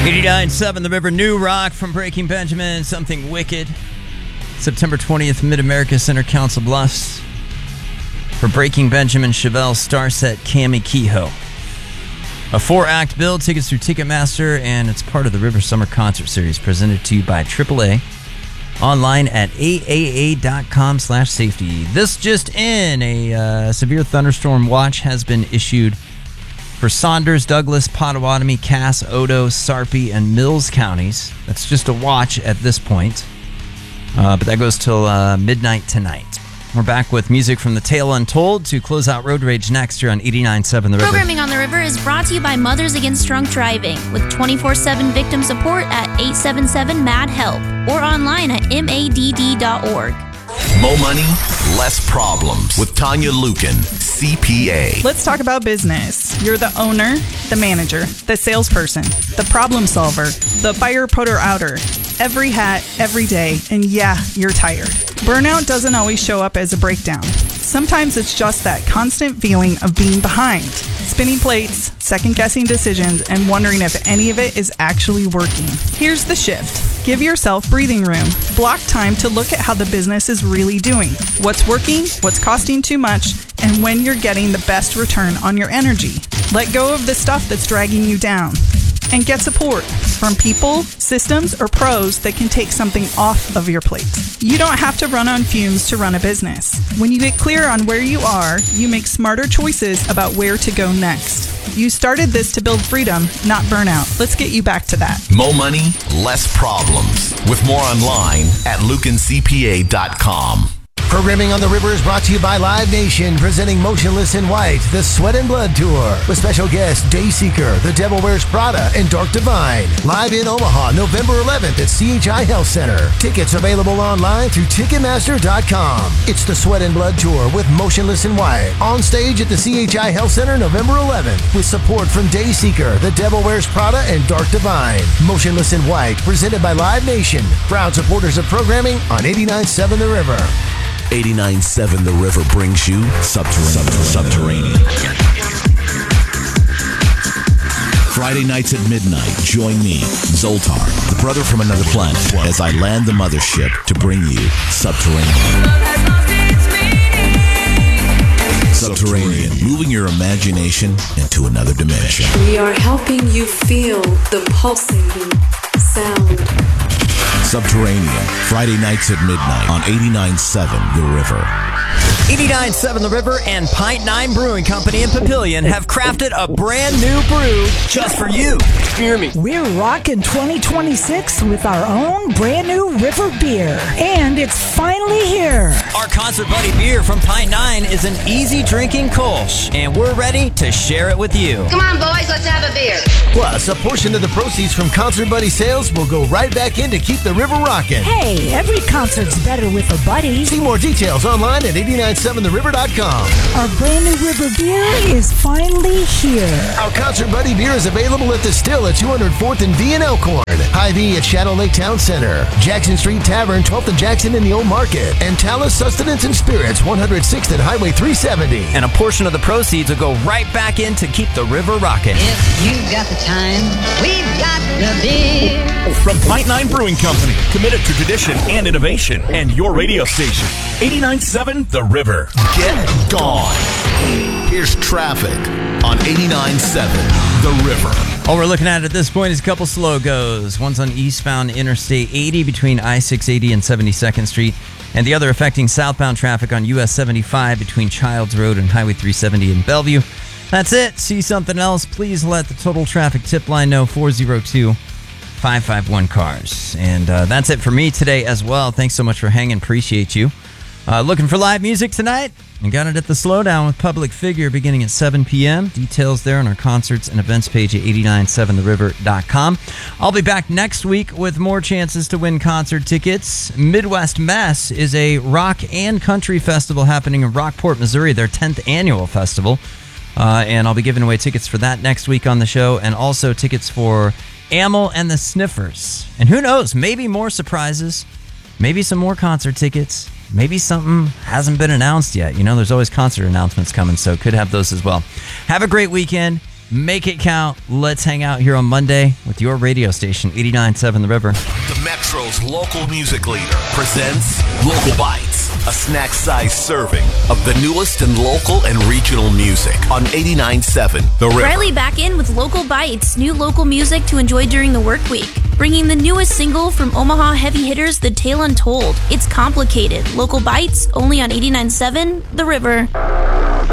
89.7 The River, New Rock from Breaking Benjamin, Something Wicked. September 20th, Mid-America Center, Council Bluffs. For Breaking Benjamin, Chevelle, Starset, Cammie Kehoe. A 4-act bill, tickets through Ticketmaster, and it's part of the River Summer Concert Series presented to you by AAA. Online at aaa.com/safety. This just in, a severe thunderstorm watch has been issued for Saunders, Douglas, Potawatomi, Cass, Odo, Sarpy, and Mills counties. That's just a watch at this point. But that goes till midnight tonight. We're back with music from The Tale Untold to close out Road Rage next year on 89.7 The River. Programming on the River is brought to you by Mothers Against Drunk Driving with 24/7 victim support at 877-MAD-HELP or online at madd.org. Mo money, less problems with Tanya Lukin, CPA. Let's talk about business. You're the owner, the manager, the salesperson, the problem solver, the fire putter outer. Every hat, every day, and yeah, you're tired. Burnout doesn't always show up as a breakdown. Sometimes it's just that constant feeling of being behind, spinning plates, second-guessing decisions, and wondering if any of it is actually working. Here's the shift. Give yourself breathing room. Block time to look at how the business is really doing, what's working, what's costing too much, and when you're getting the best return on your energy. Let go of the stuff that's dragging you down. And get support from people, systems, or pros that can take something off of your plate. You don't have to run on fumes to run a business. When you get clear on where you are, you make smarter choices about where to go next. You started this to build freedom, not burnout. Let's get you back to that. Mo money, less problems. With more online at lukincpa.com. Programming on the River is brought to you by Live Nation, presenting Motionless in White, the Sweat and Blood Tour, with special guests Dayseeker, The Devil Wears Prada, and Dark Divine. Live in Omaha, November 11th at CHI Health Center. Tickets available online through Ticketmaster.com. It's the Sweat and Blood Tour with Motionless in White. On stage at the CHI Health Center, November 11th, with support from Dayseeker, The Devil Wears Prada, and Dark Divine. Motionless in White, presented by Live Nation. Proud supporters of programming on 89.7 The River. 89.7 The River brings you Subterranean. Friday nights at midnight, join me, Zoltar, the brother from another planet, as I land the mothership to bring you Subterranean. Subterranean, moving your imagination into another dimension. We are helping you feel the pulsating sound. Subterranean, Friday nights at midnight on 89.7 The River. 89.7 The River and Pint 9 Brewing Company in Papillion have crafted a brand new brew just for you. Hear me. We're rocking 2026 with our own brand new River beer. And it's finally here. Our Concert Buddy beer from Pint 9 is an easy drinking Kolsch, and we're ready to share it with you. Come on, boys, let's have a beer. Plus, a portion of the proceeds from Concert Buddy sales will go right back in to keep the river rocking. Hey, every concert's better with a buddy. See more details online at 897theriver.com. Our brand new River beer is finally here. Our Concert Buddy beer is available at the Still at 204th and V in Elkhorn, Hy-Vee at Shadow Lake Town Center, Jackson Street Tavern, 12th and Jackson in the Old Market, and Talus Sustenance and Spirits, 106th and Highway 370. And a portion of the proceeds will go right back in to keep the river rocking. If you've got the time, we've got the beer. From Pint 9 Brewing Company, committed to tradition and innovation, and your radio station, 89.7 The River. Get gone. Here's traffic on 89.7 The River. All we're looking at this point is a couple slow goes. One's on eastbound Interstate 80 between I-680 and 72nd Street, and the other affecting southbound traffic on US 75 between Childs Road and Highway 370 in Bellevue. That's it. See something else, please let the Total Traffic Tip Line know, 402-551-CARS. And that's it for me today as well. Thanks so much for hanging. Appreciate you. Looking for live music tonight? You got it at the Slowdown with Public Figure beginning at 7 p.m. Details there on our concerts and events page at 897theriver.com. I'll be back next week with more chances to win concert tickets. Midwest Mess is a rock and country festival happening in Rockport, Missouri, their 10th annual festival. And I'll be giving away tickets for that next week on the show, and also tickets for Amyl and the Sniffers. And who knows, maybe more surprises, maybe some more concert tickets. Maybe something hasn't been announced yet. You know, there's always concert announcements coming, so could have those as well. Have a great weekend. Make it count. Let's hang out here on Monday with your radio station, 89.7 The River. The Metro's local music leader presents Local Bites, a snack-sized serving of the newest in local and regional music on 89.7 The River. Riley back in with Local Bites, new local music to enjoy during the work week. Bringing the newest single from Omaha heavy hitters, The Tale Untold. It's Complicated. Local Bites, only on 89.7 The River.